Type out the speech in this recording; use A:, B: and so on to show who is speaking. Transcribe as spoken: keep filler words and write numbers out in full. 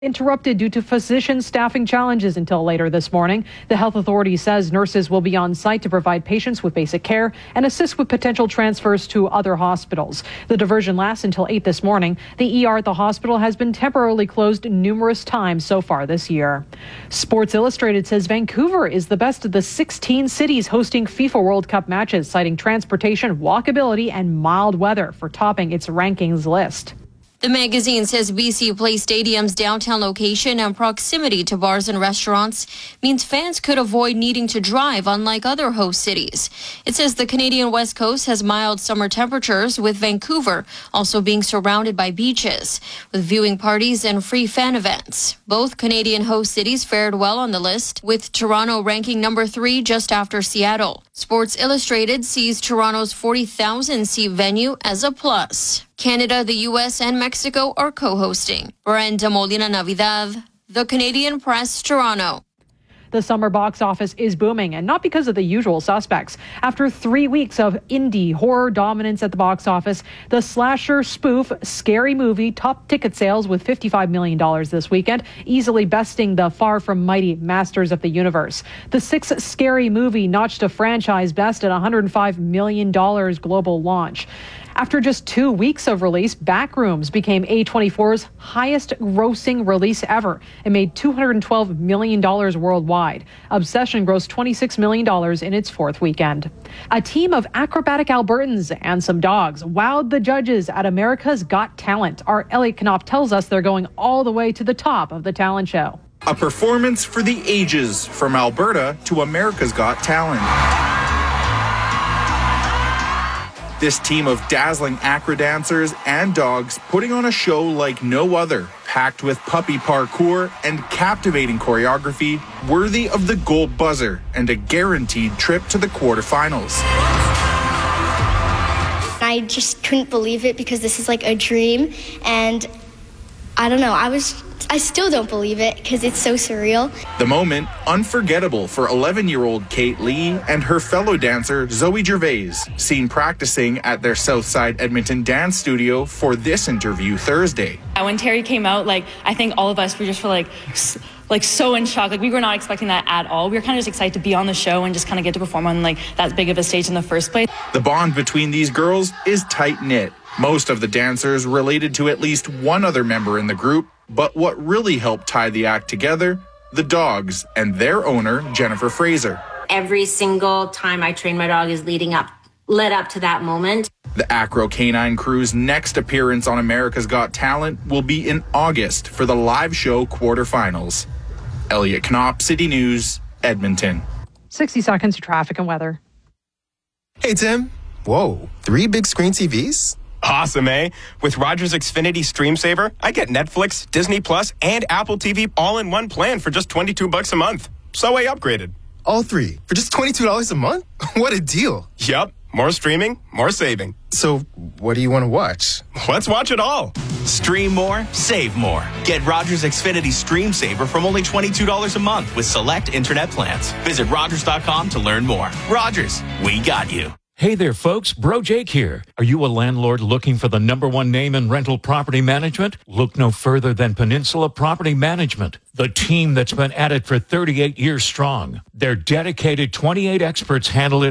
A: Interrupted due to physician staffing challenges until later this morning. The health authority says nurses will be on site to provide patients with basic care and assist with potential transfers to other hospitals. The diversion lasts until eight this morning. The E R at the hospital has been temporarily closed numerous times so far this year. Sports Illustrated says Vancouver is the best of the sixteen cities hosting FIFA World Cup matches, citing transportation, walkability, and mild weather for topping its rankings list.
B: The magazine says B C Place Stadium's downtown location and proximity to bars and restaurants means fans could avoid needing to drive, unlike other host cities. It says the Canadian West Coast has mild summer temperatures, with Vancouver also being surrounded by beaches, with viewing parties and free fan events. Both Canadian host cities fared well on the list, with Toronto ranking number three just after Seattle. Sports Illustrated sees Toronto's forty thousand seat venue as a plus. Canada, the U S, and Mexico are co-hosting. Brenda Molina Navidad, The Canadian Press, Toronto.
A: The summer box office is booming, and not because of the usual suspects. After three weeks of indie horror dominance at the box office, the slasher spoof Scary Movie topped ticket sales with fifty-five million dollars this weekend, easily besting the far from mighty Masters of the Universe. The sixth Scary Movie notched a franchise best at one hundred five million dollars global launch. After just two weeks of release, Backrooms became A twenty-four's highest grossing release ever. It made two hundred twelve million dollars worldwide. Obsession grossed twenty-six million dollars in its fourth weekend. A team of acrobatic Albertans and some dogs wowed the judges at America's Got Talent. Our Elliot Knopf tells us they're going all the way to the top of the talent show.
C: A performance for the ages, from Alberta to America's Got Talent. This team of dazzling acro dancers and dogs putting on a show like no other, packed with puppy parkour and captivating choreography, worthy of the gold buzzer and a guaranteed trip to the quarterfinals.
D: I just couldn't believe it because this is like a dream, and I don't know, I was I still don't believe it because it's so surreal.
C: The moment unforgettable for eleven-year-old Kate Lee and her fellow dancer Zoe Gervais, seen practicing at their Southside Edmonton dance studio for this interview Thursday.
E: When Terry came out, like I think all of us we just were like like so in shock. Like we were not expecting that at all. We were kind of just excited to be on the show and just kind of get to perform on like that big of a stage in the first place.
C: The bond between these girls is tight-knit. Most of the dancers related to at least one other member in the group, but what really helped tie the act together, the dogs and their owner, Jennifer Fraser.
F: Every single time I train my dog is leading up, led up to that moment.
C: The Acro Canine Crew's next appearance on America's Got Talent will be in August for the live show quarterfinals. Elliot Knopf, City News, Edmonton.
A: sixty seconds of traffic and weather.
G: Hey, Tim. Whoa, three big screen T Vs?
H: Awesome, eh? With Rogers Xfinity Stream Saver, I get Netflix, Disney Plus, and Apple T V all in one plan for just twenty-two bucks a month. So I upgraded.
G: All three for just twenty-two dollars a month? What a deal.
H: Yup. More streaming, more saving.
G: So what do you want to watch?
H: Let's watch it all.
I: Stream more, save more. Get Rogers Xfinity Stream Saver from only twenty-two dollars a month with select internet plans. Visit Rogers dot com to learn more. Rogers, we got you.
J: Hey there, folks. Bro Jake here. Are you a landlord looking for the number one name in rental property management? Look no further than Peninsula Property Management, the team that's been at it for thirty-eight years strong. Their dedicated twenty-eight experts handle it